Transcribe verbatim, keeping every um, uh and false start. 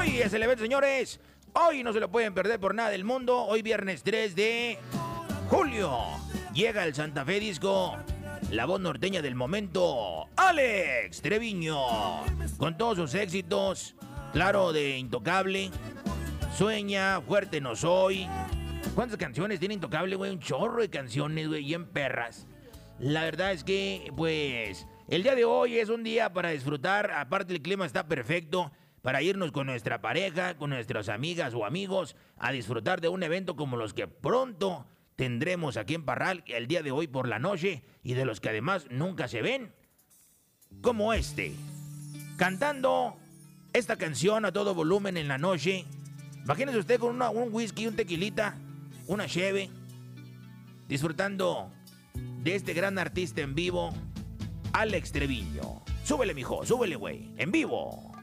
Hoy es el evento, señores. Hoy no se lo pueden perder por nada del mundo. Hoy viernes tres de julio. Llega el Santa Fe Disco. La voz norteña del momento, Alex Treviño. Con todos sus éxitos. Claro, de Intocable. Sueña, Fuerte No Soy. ¿Cuántas canciones tiene Intocable, güey? Un chorro de canciones, güey, bien perras. La verdad es que, pues, el día de hoy es un día para disfrutar. Aparte, el clima está perfecto para irnos con nuestra pareja, con nuestras amigas o amigos, a disfrutar de un evento como los que pronto tendremos aquí en Parral el día de hoy por la noche, y de los que además nunca se ven, como este, cantando esta canción a todo volumen en la noche. Imagínese usted con una, un whisky, un tequilita, una cheve, disfrutando de este gran artista en vivo, Alex Treviño. Súbele, mijo, súbele, güey, en vivo.